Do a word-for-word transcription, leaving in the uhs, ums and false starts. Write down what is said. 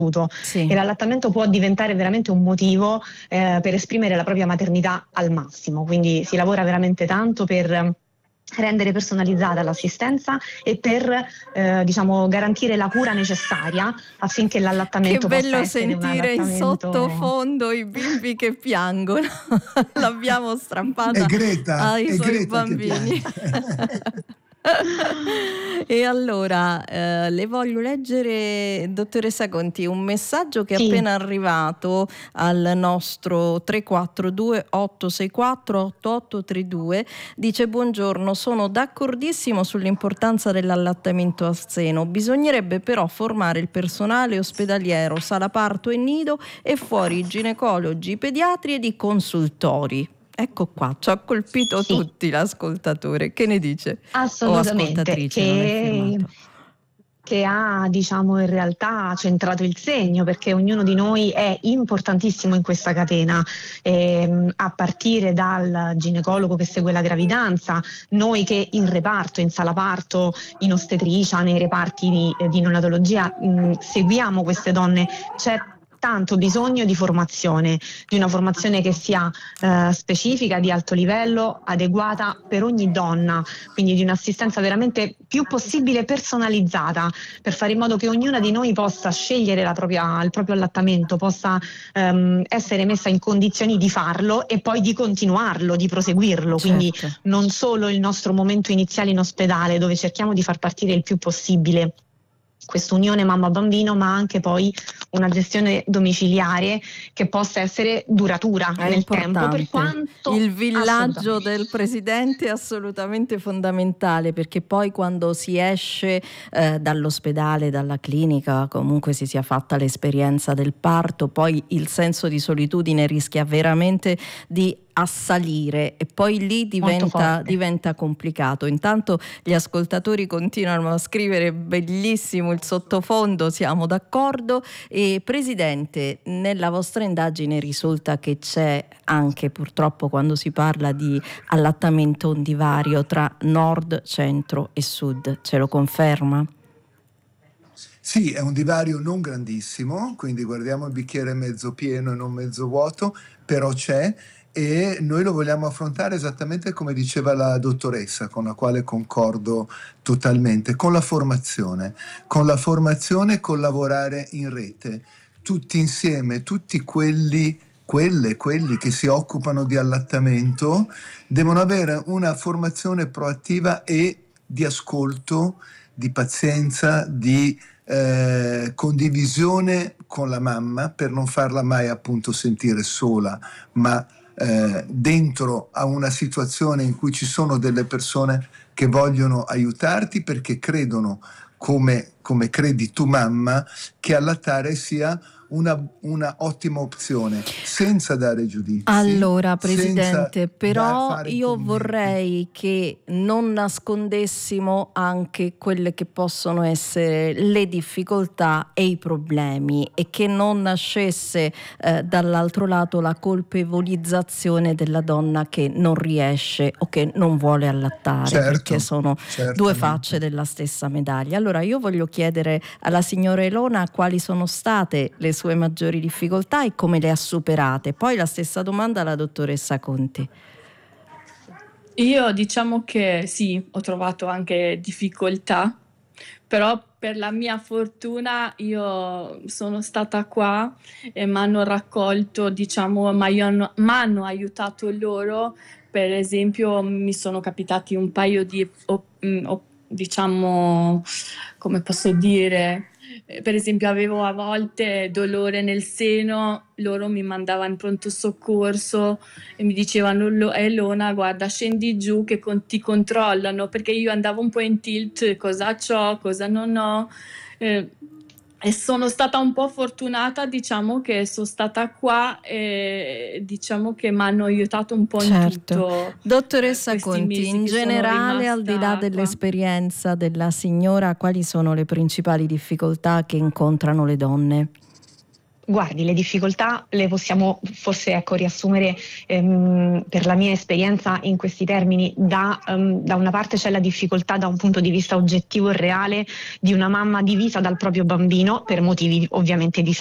Sì. E l'allattamento può diventare veramente un motivo eh, per esprimere la propria maternità al massimo, quindi si lavora veramente tanto per rendere personalizzata l'assistenza e per eh, diciamo garantire la cura necessaria affinché l'allattamento che possa bello essere un sentire in allattamento... sottofondo i bimbi che piangono. L'abbiamo strappata È Greta, ai è suoi Greta che bambini. piange. E allora eh, le voglio leggere, dottoressa Conti, un messaggio che è Sì. appena arrivato al nostro tre quattro due otto sei quattro otto otto tre due. Dice: buongiorno, sono d'accordissimo sull'importanza dell'allattamento al seno, bisognerebbe però formare il personale ospedaliero, sala parto e nido e fuori ginecologi, pediatri ed i consultori. Ecco qua, ci ha colpito Sì. tutti l'ascoltatore. Che ne dice? Assolutamente, O ascoltatrice, non è che, firmato. che ha diciamo in realtà centrato il segno, perché ognuno di noi è importantissimo in questa catena, ehm, a partire dal ginecologo che segue la gravidanza, noi che in reparto, in sala parto, in ostetricia, nei reparti di, di neonatologia mh, seguiamo queste donne. C'è tanto bisogno di formazione, di una formazione che sia eh, specifica, di alto livello, adeguata per ogni donna, quindi di un'assistenza veramente più possibile personalizzata, per fare in modo che ognuna di noi possa scegliere la propria, il proprio allattamento, possa ehm, essere messa in condizioni di farlo e poi di continuarlo, di proseguirlo. Certo. Quindi non solo il nostro momento iniziale in ospedale, dove cerchiamo di far partire il più possibile quest'unione mamma-bambino, ma anche poi una gestione domiciliare che possa essere duratura È nel importante. tempo, per quanto il villaggio del presidente è assolutamente fondamentale, perché poi quando si esce eh, dall'ospedale, dalla clinica, comunque si sia fatta l'esperienza del parto, poi il senso di solitudine rischia veramente di assalire e poi lì diventa, diventa complicato. Intanto gli ascoltatori continuano a scrivere: bellissimo il sottofondo, siamo d'accordo. E Presidente, nella vostra indagine risulta che c'è anche, purtroppo, quando si parla di allattamento, un divario tra nord, centro e sud, ce lo conferma? Sì, è un divario non grandissimo, quindi guardiamo il bicchiere mezzo pieno e non mezzo vuoto, però c'è, e noi lo vogliamo affrontare esattamente come diceva la dottoressa, con la quale concordo totalmente, con la formazione, con la formazione, con lavorare in rete, tutti insieme, tutti quelli, quelle, quelli che si occupano di allattamento devono avere una formazione proattiva e di ascolto, di pazienza, di eh, condivisione con la mamma, per non farla mai appunto sentire sola, ma Eh, dentro a una situazione in cui ci sono delle persone che vogliono aiutarti perché credono, come, come credi tu mamma, che allattare sia una, una ottima opzione, senza dare giudizi. Allora Presidente, però da, io commenti. vorrei che non nascondessimo anche quelle che possono essere le difficoltà e i problemi, e che non nascesse eh, dall'altro lato la colpevolizzazione della donna che non riesce o che non vuole allattare, Certo, perché sono certamente. due facce della stessa medaglia. Allora io voglio chiedere alla signora Elona quali sono state le sue maggiori difficoltà e come le ha superate. Poi la stessa domanda alla dottoressa Conti. Io diciamo che sì, ho trovato anche difficoltà, però per la mia fortuna io sono stata qua e mi hanno raccolto, diciamo, ma io mi hanno aiutato loro. Per esempio mi sono capitati un paio di, op, op, diciamo, come posso dire, per esempio avevo a volte dolore nel seno, loro mi mandavano in pronto soccorso e mi dicevano: Elona, guarda, scendi giù che con- ti controllano, perché io andavo un po' in tilt, cosa c'ho, cosa non ho. Eh, e sono stata un po' fortunata, diciamo, che sono stata qua e diciamo che mi hanno aiutato un po' certo. in tutto. Dottoressa questi Conti, mesi in che sono generale, al di là rimasta dell'esperienza della signora, quali sono le principali difficoltà che incontrano le donne? Guardi, le difficoltà le possiamo forse ecco, riassumere ehm, per la mia esperienza in questi termini. Da, um, da una parte c'è la difficoltà da un punto di vista oggettivo e reale di una mamma divisa dal proprio bambino per motivi ovviamente di